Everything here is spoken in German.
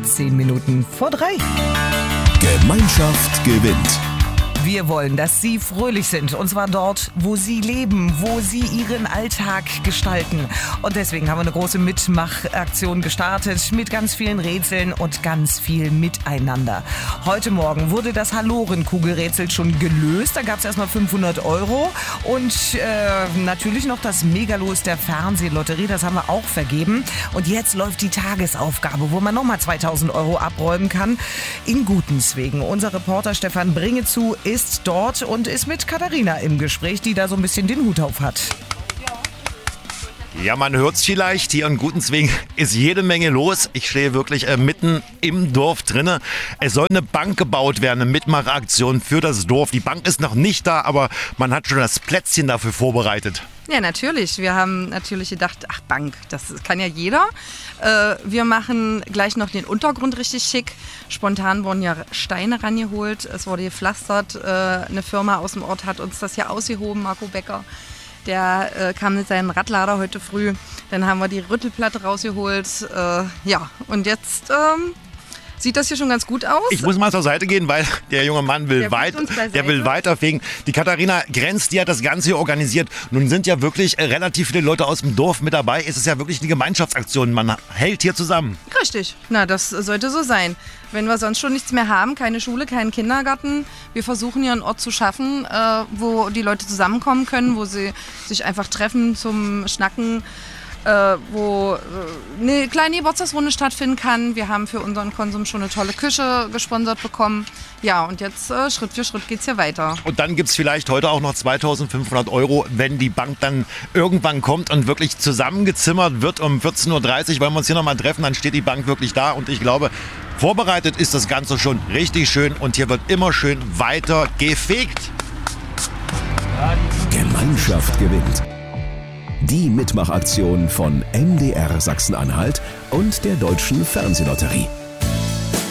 10 Minuten vor 3. Gemeinschaft gewinnt. Wir wollen, dass Sie fröhlich sind. Und zwar dort, wo Sie leben, wo Sie Ihren Alltag gestalten. Und deswegen haben wir eine große Mitmachaktion gestartet mit ganz vielen Rätseln und ganz viel Miteinander. Heute Morgen wurde das Halloren-Kugelrätsel schon gelöst. Da gab es erstmal 500 € und natürlich noch das Megalos der Fernsehlotterie. Das haben wir auch vergeben. Und jetzt läuft die Tagesaufgabe, wo man nochmal 2000 € abräumen kann. In Gutenswegen. Unser Reporter Stefan Bringezu ist dort und ist mit Katharina im Gespräch, die da so ein bisschen den Hut auf hat. Ja, man hört es vielleicht, hier in Gutenswegen ist jede Menge los. Ich stehe wirklich mitten im Dorf drinne. Es soll eine Bank gebaut werden, eine Mitmachaktion für das Dorf. Die Bank ist noch nicht da, aber man hat schon das Plätzchen dafür vorbereitet. Ja, natürlich. Wir haben natürlich gedacht, ach Bank, das kann ja jeder. Wir machen gleich noch den Untergrund richtig schick. Spontan wurden ja Steine rangeholt, es wurde gepflastert. Eine Firma aus dem Ort hat uns das hier ausgehoben, Marco Becker. Der kam mit seinem Radlader heute früh. Dann haben wir die Rüttelplatte rausgeholt. Ja, und jetzt sieht das hier schon ganz gut aus. Ich muss mal zur Seite gehen, weil der junge Mann will weiterfegen. Die Katharina Grenz, die hat das Ganze hier organisiert. Nun sind ja wirklich relativ viele Leute aus dem Dorf mit dabei. Es ist ja wirklich eine Gemeinschaftsaktion. Man hält hier zusammen. Richtig. Na, das sollte so sein. Wenn wir sonst schon nichts mehr haben, keine Schule, keinen Kindergarten, wir versuchen hier einen Ort zu schaffen, wo die Leute zusammenkommen können, wo sie sich einfach treffen zum Schnacken, wo eine kleine Geburtstagsrunde stattfinden kann. Wir haben für unseren Konsum schon eine tolle Küche gesponsert bekommen. Ja, und jetzt Schritt für Schritt geht's hier weiter. Und dann gibt es vielleicht heute auch noch 2500 €, wenn die Bank dann irgendwann kommt und wirklich zusammengezimmert wird. Um 14:30 Uhr wollen wir uns hier nochmal treffen, dann steht die Bank wirklich da. Und ich glaube, vorbereitet ist das Ganze schon richtig schön und hier wird immer schön weiter gefegt. Gemeinschaft gewinnt. Die Mitmachaktion von MDR Sachsen-Anhalt und der Deutschen Fernsehlotterie.